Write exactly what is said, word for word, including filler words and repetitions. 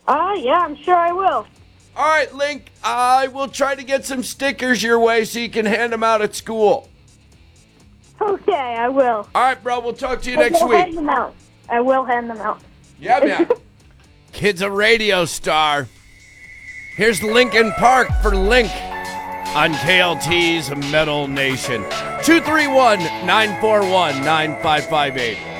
Uh, yeah, I'm sure I will. All right, Link, I will try to get some stickers your way so you can hand them out at school. Okay, I will. All right, bro, we'll talk to you I next will week. hand them out. I will hand them out. Yeah, man. Kid's a radio star. Here's Linkin Park for Link on K L T's Metal Nation. two three one, nine four one, nine five five eight.